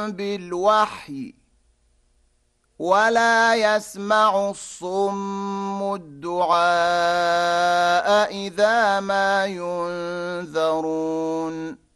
بالوحي ولا يسمع الصم الدعاء إذا ما ينذرون